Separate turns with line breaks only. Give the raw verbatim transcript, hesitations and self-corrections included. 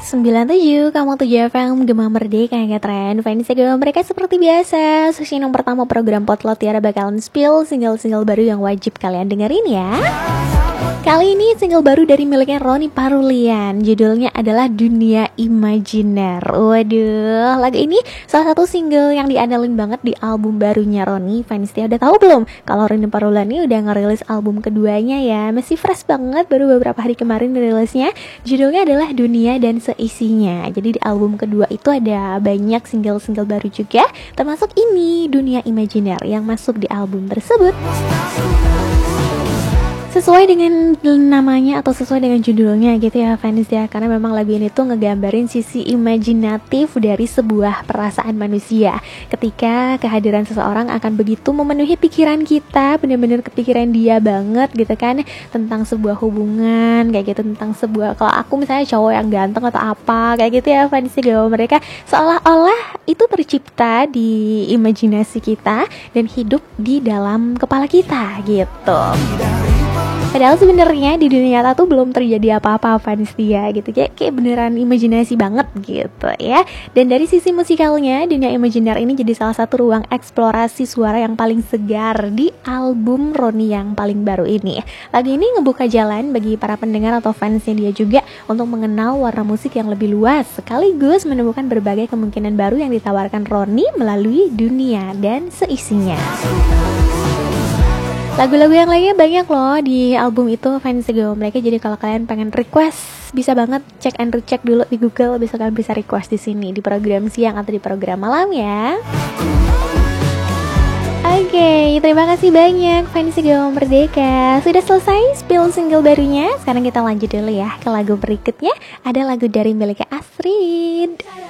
sembilan tujuh koma tujuh F M Gema Merdeka ya tren. Fans Gema mereka seperti biasa. Sesi yang pertama program Potlot Tiara bakalan spill single-single baru yang wajib kalian dengerin ya. Kali ini single baru dari miliknya Ronny Parulian. Judulnya adalah Dunia Imajiner. Waduh, lagu ini salah satu single yang diandalin banget di album barunya Ronny. Fans Tia udah tahu belum kalau Ronny Parulian ini udah ngerilis album keduanya ya. Masih fresh banget, baru beberapa hari kemarin rilisnya. Judulnya adalah Dunia dan Seisinya. Jadi di album kedua itu ada banyak single-single baru juga, termasuk ini Dunia Imajiner yang masuk di album tersebut. Sesuai dengan namanya atau sesuai dengan judulnya gitu ya fans ya, karena memang lagu ini tuh ngegambarin sisi imajinatif dari sebuah perasaan manusia ketika kehadiran seseorang akan begitu memenuhi pikiran kita, benar-benar kepikiran dia banget gitu kan, tentang sebuah hubungan kayak gitu, tentang sebuah, kalau aku misalnya cowok yang ganteng atau apa kayak gitu ya fans ya, mereka seolah-olah itu tercipta di imajinasi kita dan hidup di dalam kepala kita gitu. Padahal sebenarnya di dunia nyata tuh belum terjadi apa-apa fans dia gitu, kayak kayak beneran imajinasi banget gitu ya. Dan dari sisi musikalnya, Dunia Imajiner ini jadi salah satu ruang eksplorasi suara yang paling segar di album Ronny yang paling baru ini. Lagu ini ngebuka jalan bagi para pendengar atau fansnya dia juga untuk mengenal warna musik yang lebih luas, sekaligus menemukan berbagai kemungkinan baru yang ditawarkan Ronny melalui Dunia dan Seisinya. Lagu-lagu yang lainnya banyak loh di album itu fans Gema mereka. Jadi kalau kalian pengen request, bisa banget cek and recheck dulu di Google. Bisa kalian bisa request di sini di program siang atau di program malam ya. Oke, okay, terima kasih banyak fans Gema Merdeka. Sudah selesai spill single barunya. Sekarang kita lanjut dulu ya ke lagu berikutnya. Ada lagu dari miliknya Astrid.